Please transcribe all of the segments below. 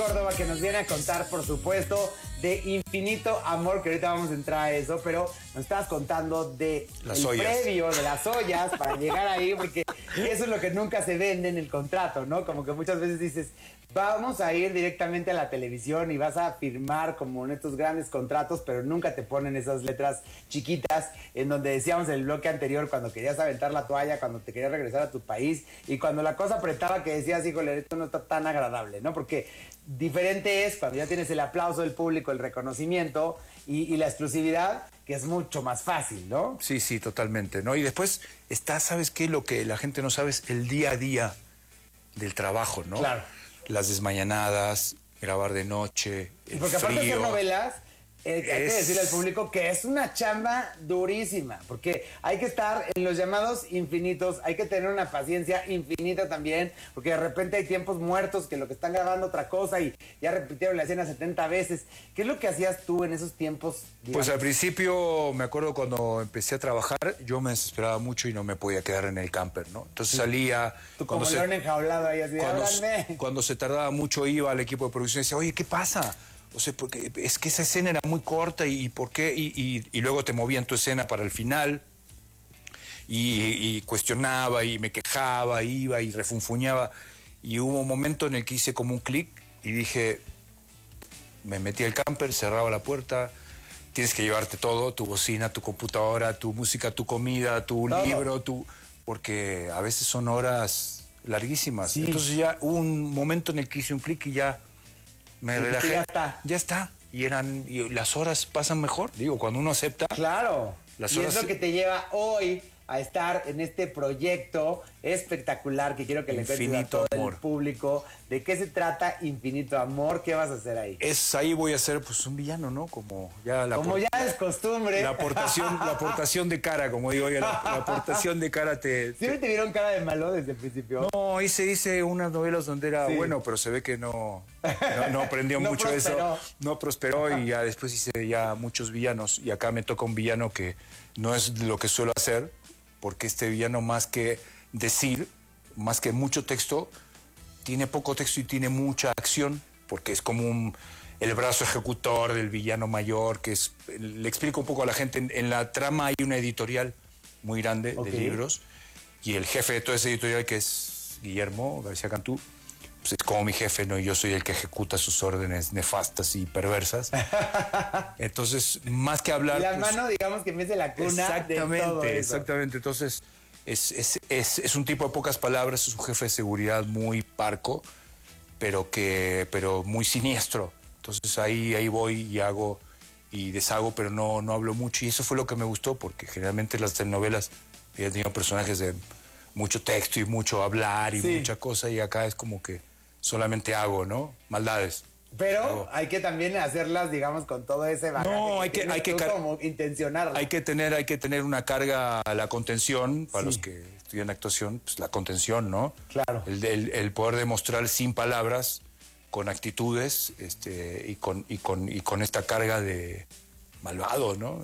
Córdoba, que nos viene a contar, por supuesto, de Infinito Amor, que ahorita vamos a entrar a eso, pero nos estabas contando de el previo, de las ollas, para llegar ahí, porque eso es lo que nunca se vende en el contrato, ¿no? Como que muchas veces dices, vamos a ir directamente a la televisión y vas a firmar como en estos grandes contratos, pero nunca te ponen esas letras chiquitas en donde decíamos en el bloque anterior, cuando querías aventar la toalla, cuando te querías regresar a tu país y cuando la cosa apretaba que decías, híjole, esto no está tan agradable, ¿no? Porque diferente es cuando ya tienes el aplauso del público, el reconocimiento y la exclusividad, que es mucho más fácil, ¿no? Sí, sí, totalmente, ¿no? Y después está, ¿sabes qué? Lo que la gente no sabe es el día a día del trabajo, ¿no? Claro. Las desmañanadas, grabar de noche, el porque aparte de frío. hacer novelas, hay que decirle al público que es una chamba durísima, porque hay que estar en los llamados infinitos, hay que tener una paciencia infinita también, porque de repente hay tiempos muertos que lo que están grabando otra cosa y ya repitieron la escena 70 veces. ¿Qué es lo que hacías tú en esos tiempos? Digamos? Pues al principio, me acuerdo cuando empecé a trabajar, yo me desesperaba mucho y no me podía quedar en el camper, ¿no? Entonces salía... Tú como león enjaulado ahí, así, cuando se tardaba mucho iba al equipo de producción y decía, oye, ¿qué pasa? O sea, porque es que esa escena era muy corta y ¿por qué? Y luego te movían tu escena para el final y cuestionaba y me quejaba, iba y refunfuñaba. Y hubo un momento en el que hice como un clic y dije, me metí al camper, cerraba la puerta, tienes que llevarte todo, tu bocina, tu computadora, tu música, tu comida, tu libro, porque a veces son horas larguísimas. Sí. Entonces ya hubo un momento en el que hice un clic y ya... me relajé. Ya está. Y las horas pasan mejor. Digo, cuando uno acepta. Claro. Las y horas... es lo que te lleva hoy a estar en este proyecto espectacular que quiero que le cuentes a todo el público. ¿De qué se trata Infinito Amor? ¿Qué vas a hacer ahí? Ahí voy a ser pues un villano, ¿no? Como ya es costumbre. La aportación de cara, como digo yo. La aportación de cara ¿Siempre te vieron cara de malo desde el principio? No, hice unas novelas donde era bueno, pero se ve que no aprendió mucho prosperó. Eso. No prosperó y ya después hice ya muchos villanos. Y acá me toca un villano que no es lo que suelo hacer, porque este villano más que decir, más que mucho texto, tiene poco texto y tiene mucha acción, porque es como el brazo ejecutor del villano mayor, que es... Le explico un poco a la gente, en la trama hay una editorial muy grande de libros, y el jefe de toda esa editorial, que es Guillermo García Cantú, pues es como mi jefe, ¿no? Yo soy el que ejecuta sus órdenes nefastas y perversas. Entonces, más que hablar... Y la mano, digamos, que me hace la cuna de todo eso. Exactamente. Entonces, es un tipo de pocas palabras, es un jefe de seguridad muy parco, pero muy siniestro. Entonces, ahí voy y hago y deshago, pero no hablo mucho. Y eso fue lo que me gustó, porque generalmente las telenovelas habían tenido personajes de mucho texto y mucho hablar y mucha cosa, y acá es como que solamente hago, ¿no? Maldades. Pero hay que también hacerlas, digamos, con todo ese bagaje. No, hay que como intencionarlas. Hay que tener una carga a la contención, para los que estudian actuación, pues la contención, ¿no? Claro. El poder demostrar sin palabras, con actitudes, y con esta carga de malvado, ¿no?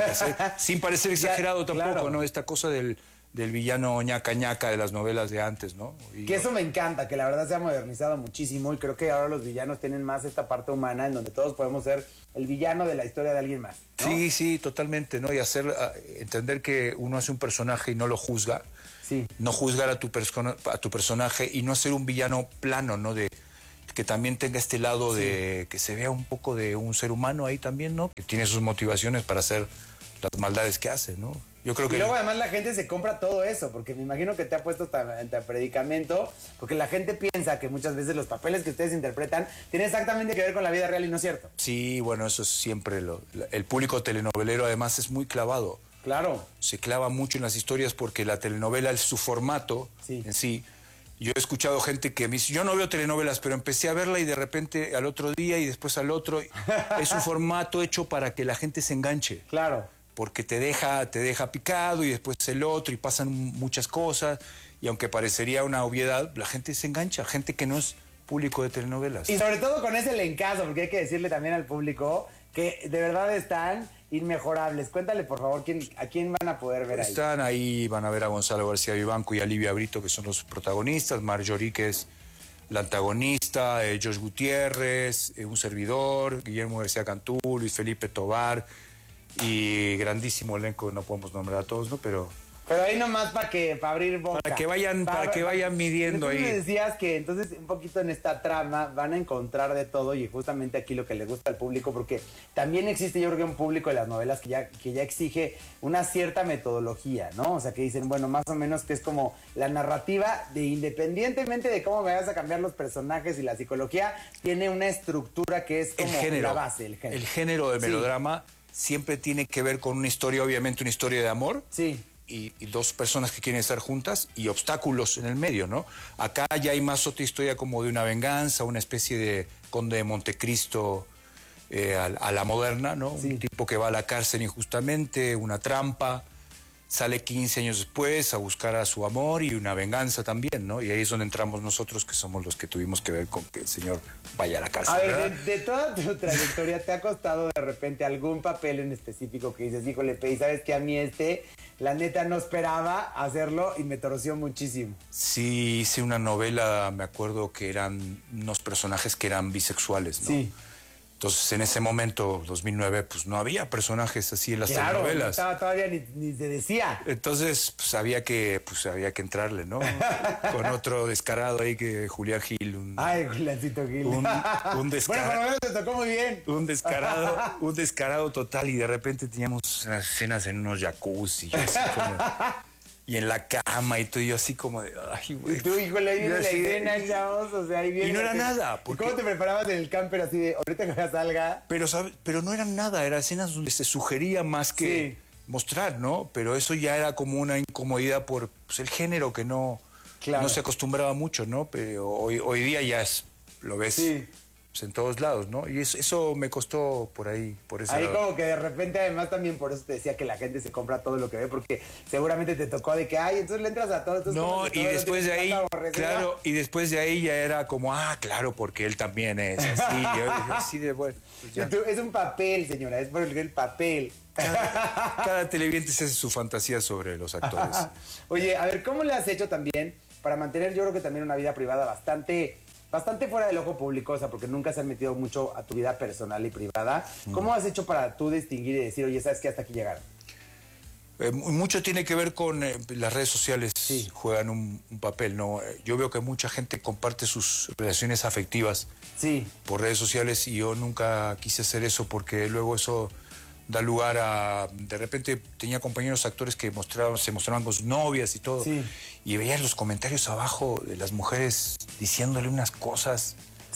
Sin parecer exagerado tampoco, ¿no? Esta cosa del villano ñaca ñaca de las novelas de antes, ¿no? Que eso me encanta, que la verdad se ha modernizado muchísimo y creo que ahora los villanos tienen más esta parte humana en donde todos podemos ser el villano de la historia de alguien más, ¿no? Sí, totalmente, ¿no? Y entender que uno hace un personaje y no lo juzga, no juzgar a tu personaje y no hacer un villano plano, ¿no? Que también tenga este lado de que se vea un poco de un ser humano ahí también, ¿no? Que tiene sus motivaciones para hacer las maldades que hace, ¿no? Yo creo que... Y luego además la gente se compra todo eso, porque me imagino que te ha puesto tan predicamento, porque la gente piensa que muchas veces los papeles que ustedes interpretan tienen exactamente que ver con la vida real y no es cierto. Sí, bueno, eso es siempre el público telenovelero además es muy clavado. Claro. Se clava mucho en las historias porque la telenovela es su formato en sí. Yo he escuchado gente que me dice, yo no veo telenovelas, pero empecé a verla y de repente al otro día y después al otro. Es un formato hecho para que la gente se enganche. Claro. Porque te deja picado y después el otro y pasan muchas cosas. Y aunque parecería una obviedad, la gente se engancha, gente que no es público de telenovelas. Y sobre todo con ese elencazo, porque hay que decirle también al público que de verdad están inmejorables. Cuéntale, por favor, ¿a quién van a poder ver ahí? Están ahí, van a ver a Gonzalo García Vivanco y a Livia Brito, que son los protagonistas, Marjorie, que es la antagonista, Josh Gutiérrez, un servidor, Guillermo García Cantú, Luis Felipe Tobar y grandísimo elenco, no podemos nombrar a todos, ¿no? Pero ahí nomás para abrir boca. Para que vayan midiendo ahí. Me decías que entonces un poquito en esta trama van a encontrar de todo y justamente aquí lo que le gusta al público, porque también existe, yo creo que un público de las novelas que ya exige una cierta metodología, ¿no? O sea, que dicen, bueno, más o menos que es como la narrativa de independientemente de cómo me vas a cambiar los personajes y la psicología, tiene una estructura que es como la base, el género. El género del melodrama siempre tiene que ver con una historia, obviamente una historia de amor. Sí. Y dos personas que quieren estar juntas y obstáculos en el medio, ¿no? Acá ya hay más otra historia como de una venganza, una especie de Conde de Montecristo a la moderna, ¿no? Sí. Un tipo que va a la cárcel injustamente, una trampa, sale 15 años después a buscar a su amor y una venganza también, ¿no? Y ahí es donde entramos nosotros, que somos los que tuvimos que ver con que el señor vaya a la cárcel. A ver, de toda tu trayectoria, ¿te ha costado de repente algún papel en específico que dices, híjole, Pei, sabes que a mí la neta no esperaba hacerlo y me torció muchísimo? Sí, hice una novela, me acuerdo que eran unos personajes que eran bisexuales, ¿no? Sí. Entonces, en ese momento, 2009, pues no había personajes así en las telenovelas. Claro, todavía ni se decía. Entonces, pues había que entrarle, ¿no? Con otro descarado ahí que Julián Gil. Ay, Juliancito Gil. Un Bueno, descarado. por lo menos te tocó muy bien. Un descarado total, y de repente teníamos unas escenas en unos jacuzzi, así como, y en la cama y todo, y yo así como de, ay, güey. Y tú, híjole, ahí viene la escena, chavos, o sea, ahí viene. Y no era nada. Porque... ¿Cómo te preparabas en el camper así de, ahorita que ya salga? Pero no eran nada, eran escenas donde se sugería más que mostrar, ¿no? Pero eso ya era como una incomodidad por el género que no se acostumbraba mucho, ¿no? Pero hoy día ya lo ves pues, en todos lados, ¿no? Y eso me costó por ahí, por ese lado. Ahí como que de repente, además también por eso te decía que la gente se compra todo lo que ve, porque seguramente te tocó de que, ay, entonces le entras a todo. Entonces no, y después de ahí, claro, y después de ahí ya era como, claro, porque él también es así, así de bueno. Pues es un papel, señora, es por el papel. Cada televidente se hace su fantasía sobre los actores. Oye, a ver, ¿cómo le has hecho también para mantener, yo creo que también una vida privada bastante fuera del ojo público, o sea, porque nunca se han metido mucho a tu vida personal y privada? ¿Cómo has hecho para tú distinguir y decir, oye, sabes que hasta aquí llegaron? Mucho tiene que ver con las redes sociales, juegan un papel, ¿no? Yo veo que mucha gente comparte sus relaciones afectivas por redes sociales, y yo nunca quise hacer eso, porque luego eso da lugar a... De repente tenía compañeros actores que se mostraban con sus novias y todo, y veías los comentarios abajo de las mujeres diciéndole unas cosas...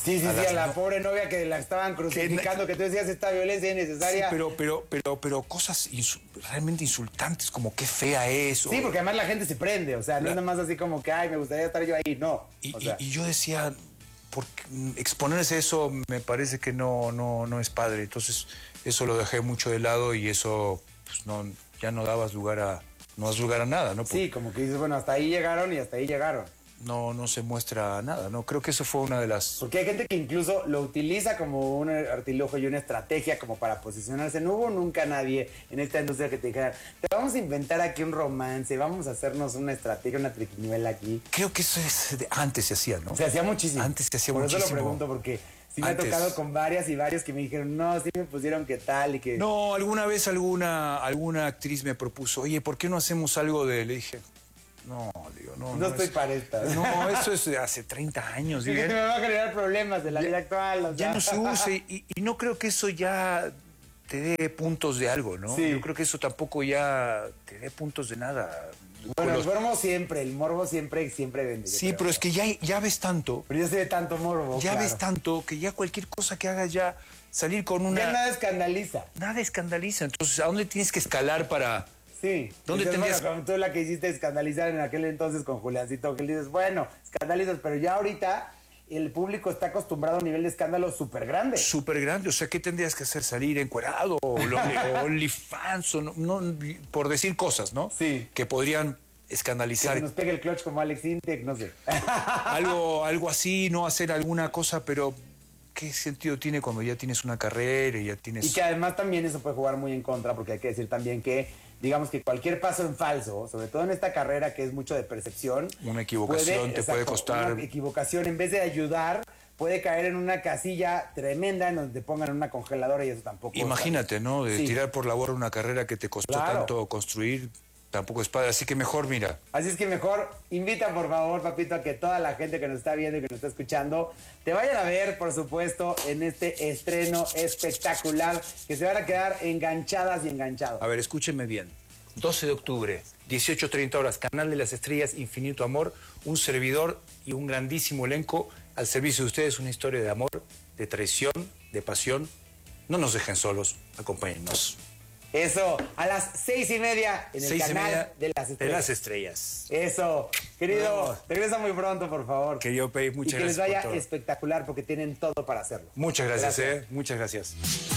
a la pobre novia que la estaban crucificando, que tú decías, esta violencia innecesaria. Sí, pero cosas realmente insultantes, como qué fea es. Sí, porque además la gente se prende, o sea, no es nada más así como que, ay, me gustaría estar yo ahí, no. Y yo decía, porque exponerse a eso me parece que no es padre. Entonces, eso lo dejé mucho de lado, y eso pues, ya no das lugar a nada, ¿no? Sí, como que dices, bueno, hasta ahí llegaron y hasta ahí llegaron. No se muestra nada, ¿no? Creo que eso fue una de las... Porque hay gente que incluso lo utiliza como un artilugio y una estrategia como para posicionarse. No hubo nunca nadie en esta industria que te dijera, te vamos a inventar aquí un romance, vamos a hacernos una estrategia, una triquiñuela aquí. Creo que eso antes se hacía, ¿no? Se hacía muchísimo. Antes se hacía muchísimo. Por eso lo pregunto, porque sí me ha tocado con varias y varios que me dijeron, no, sí me pusieron qué tal y que... No, alguna vez alguna actriz me propuso, oye, ¿por qué no hacemos algo de...? Le dije... No, digo, no estoy para esta. No, eso es de hace 30 años. Que me va a generar problemas de la vida actual. O sea. Ya no se usa, y no creo que eso ya te dé puntos de algo, ¿no? Yo creo que eso tampoco ya te dé puntos de nada. Bueno, el morbo siempre vende. Sí, pero es que ya ves tanto. Pero ya se ve tanto morbo. Ya ves tanto que ya cualquier cosa que hagas ya salir con una... Ya nada escandaliza. Nada escandaliza. Entonces, ¿a dónde tienes que escalar para...? Sí. ¿Dónde tendrías? Bueno, tú la que hiciste escandalizar en aquel entonces con Juliancito, que le dices, bueno, escandalizas, pero ya ahorita el público está acostumbrado a un nivel de escándalo súper grande. Súper grande. O sea, ¿qué tendrías que hacer? ¿Salir encuerado? O OnlyFans, no, por decir cosas, ¿no? Sí. Que podrían escandalizar. Que se nos pegue el clutch como Alex Intec, no sé. algo así, no hacer alguna cosa, pero... ¿Qué sentido tiene cuando ya tienes una carrera y ya tienes...? Y que además también eso puede jugar muy en contra, porque hay que decir también que digamos que cualquier paso en falso, sobre todo en esta carrera que es mucho de percepción. Una equivocación te puede costar. Una equivocación, en vez de ayudar, puede caer en una casilla tremenda en donde te pongan una congeladora y eso tampoco. Imagínate, ¿no? De tirar por la borda una carrera que te costó tanto construir. Tampoco es padre, así que mejor mira. Así es que mejor invita por favor, papito, a que toda la gente que nos está viendo y que nos está escuchando te vayan a ver, por supuesto, en este estreno espectacular, que se van a quedar enganchadas y enganchados. A ver, escúchenme bien. 12 de octubre, 18:30 horas, Canal de las Estrellas, Infinito Amor, un servidor y un grandísimo elenco al servicio de ustedes, una historia de amor, de traición, de pasión. No nos dejen solos, acompáñennos. Eso, a las 6:30 en el canal de las Estrellas. De las Estrellas. Eso, querido, regresa muy pronto, por favor. Querido Pei, muchas gracias. Y que les vaya espectacular porque tienen todo para hacerlo. Muchas gracias. Muchas gracias.